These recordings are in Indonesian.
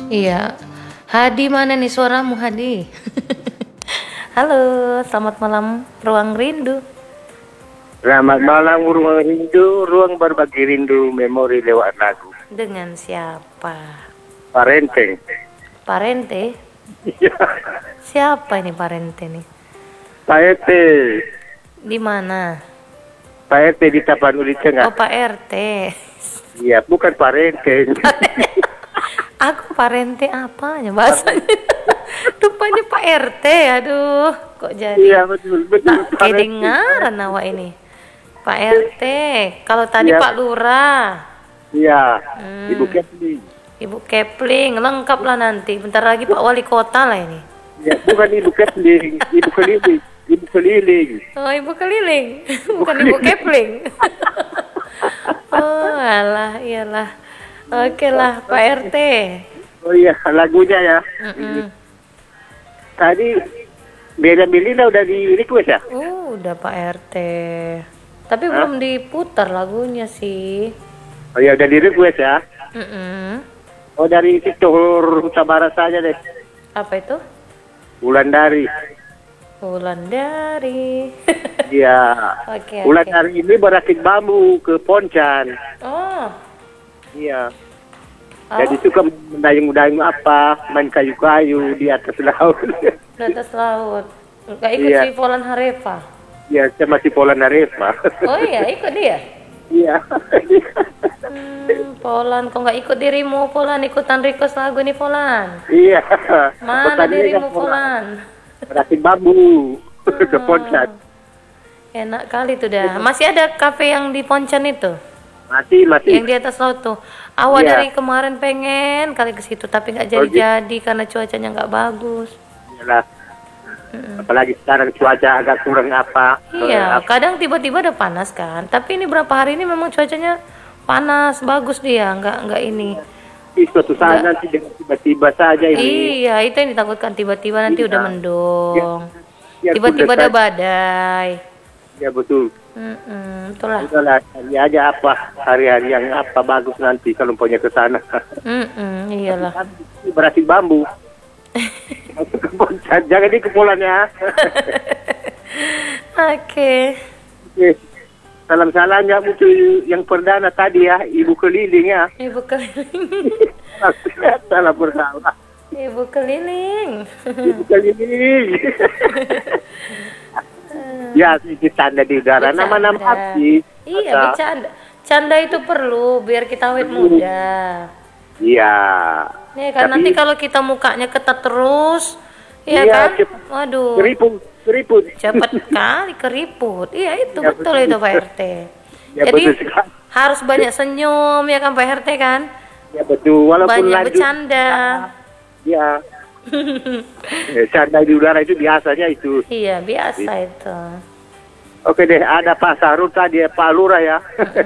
Iya. Hadi mana nih suaramu Hadi? Halo, selamat malam Ruang Rindu. Selamat malam ruang rindu, ruang berbagi rindu, memori lewat lagu. Dengan siapa? Parenteng. Parente? Iya. Siapa ini Parente nih? Pak RT. Di mana? Pak RT di Tapanuli Oh, Tengah. Pak RT. Iya, bukan parenteng. Aku Parente apanya bahasanya? Rupanya Pak RT. Aduh, kok jadi Iya, betul. tak Parenteng. kedengaran awak ini. Pak RT. Kalau tadi Iya. Pak Lurah. Iya, Ibu Kepling. Ibu Kepling, lengkap lah nanti. Bentar lagi Pak Wali Kota lah ini. Ya, bukan Ibu Kepling, Ibu Keliling. Ibu Keliling. Oh, Ibu Keliling. Bukan Ibu Kepling. Oh, alah, iyalah. Oke lah, Pak RT. Oh iya, lagunya ya. Tadi Bella Melina udah di request ya? Udah Pak RT. Tapi belum diputar lagunya sih. Oh iya, udah di request ya. Mm-mm. Oh, dari Victor Huta Barat saja deh. Apa itu? Wulandari. Wulandari. Iya. Oke. Wulandari ini berakit bambu ke Poncan. Oh. Iya. Jadi suka mendayung-dayung main kayu-kayu di atas laut. Di atas laut. Nggak ikut Iya. si Polan Harefa. Iya, saya masih Polan Arema. Oh iya, ikut dia. Iya. Polan, kok nggak ikut dirimu Polan, ikutan request lagu nih Polan. Iya. Mana Pertandingan dirimu bola. Polan? Berakit bambu ke Poncan. Enak kali tuh dah. Masih ada kafe yang di Poncan itu? Masih. Yang di atas laut tuh. Awal Iya. dari kemarin pengen kali ke situ tapi nggak jadi-jadi karena cuacanya nggak bagus. Iyalah. Apalagi sekarang cuaca agak kurang apa. Iya, kadang tiba-tiba udah panas kan. Tapi ini berapa hari ini memang cuacanya panas, bagus dia, nggak ini. Suatu saat nanti dengan tiba-tiba saja ini. Iya, itu yang ditakutkan tiba-tiba nanti Iya. udah mendung. Ya, Tiba-tiba kuda ada saja. badai. Ya betul. Itulah. Udahlah, cari aja apa hari-hari yang apa bagus nanti kalau punya ke sana. Iyalah. Berakit bambu. Masuk ke Poncan, jangan di kepulan ya. Oke. Oke. Salam-salam ya muncul yang perdana tadi ya, Ibu Keliling ya. Ibu keliling. Salam bersama. Ibu keliling. Ibu Keliling. Ya, sedikit tanda di udara. Nama-nama Bercanda. api. Iya, bercanda. Canda itu perlu biar kita awet muda. Iya. Ya kan Tapi- nanti kalau kita mukanya ketat terus, ya Iya, kan? cepat. Waduh, Keriput. cepat kali keriput. Iya itu Ya, betul betul. itu Pak RT. Ya, Jadi betul sekali. harus banyak senyum ya kan Pak RT kan? Ya betul. Walaupun Banyak lanjut. bercanda. Ya. Canda di udara itu biasanya itu. Iya biasa itu. Oke deh, ada Pak Sarul tadi, Pak Lurah ya.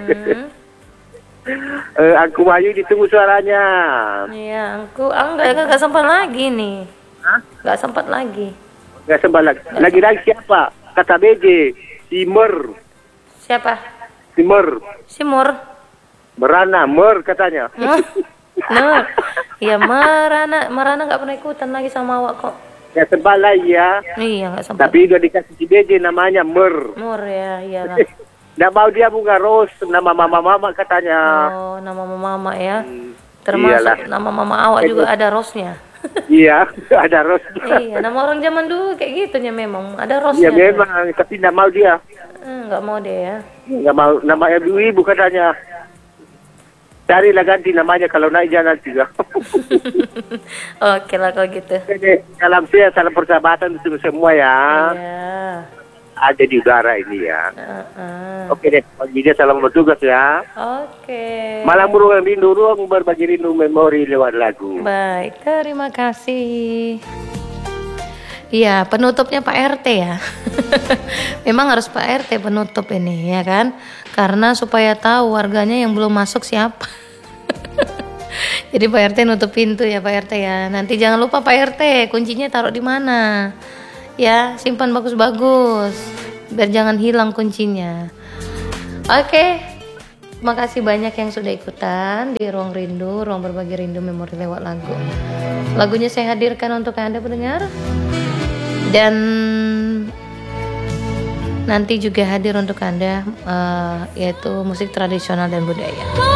Angku Bayu ditunggu suaranya. Iya, aku nggak sempat lagi nih. Hah? Nggak sempat lagi. Nggak sempat lagi. Lagi siapa? Kata BJ. Simer. Siapa? Simur. Merana. Katanya. Nur. Iya Marana nggak pernah ikutan lagi sama awak kok. Nggak sempat lagi ya. Iya nggak sempat. Tapi udah dikasih si BJ namanya Mer. Mur ya, iyalah. Nggak mau dia bunga Rose. Nama mama katanya. Oh, nama mama ya. Iyalah. Termasuk nama mama awak juga ada rosnya. Iya, ada Rose. Iya, nama orang zaman dulu kayak gitunya memang ada Iya rosnya. memang, tapi nggak mau dia. Nggak mau deh ya. Nggak mau, namanya ibu katanya. Carilah ganti namanya kalau naik jalan juga. Oke lah kalau gitu. Oke, salam sehat, salam persahabatan untuk semua ya. Iya. Ada di udara ini ya. Heeh. Oke deh, pagi dia salam bertugas ya. Oke. Malam ruang rindu, ruang berbagi rindu memori lewat lagu. Baik, terima kasih. Iya, penutupnya Pak RT ya. Memang harus Pak RT penutup ini ya kan? Karena supaya tahu warganya yang belum masuk siapa. Jadi Pak RT nutup pintu ya Pak RT ya. Nanti jangan lupa Pak RT kuncinya taruh di mana. Ya, simpan bagus-bagus. Biar jangan hilang kuncinya. Oke. makasih banyak yang sudah ikutan di Ruang Rindu, Ruang Berbagi Rindu Memori lewat lagu. Lagunya saya hadirkan untuk Anda pendengar. Dan nanti juga hadir untuk Anda yaitu musik tradisional dan budaya.